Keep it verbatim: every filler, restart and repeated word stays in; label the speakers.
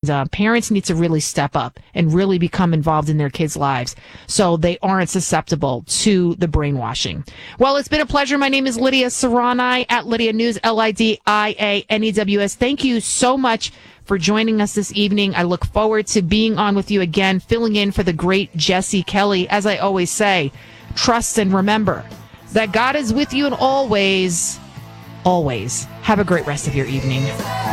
Speaker 1: uh, parents need to really step up and really become involved in their kids' lives so they aren't susceptible to the brainwashing. Well, it's been a pleasure. My name is Lydia Serrani at Lydia News, L I D I A N E W S. Thank you so much for joining us this evening. I look forward to being on with you again, filling in for the great Jesse Kelly. As I always say, trust and remember that God is with you in all ways, always. Have a great rest of your evening.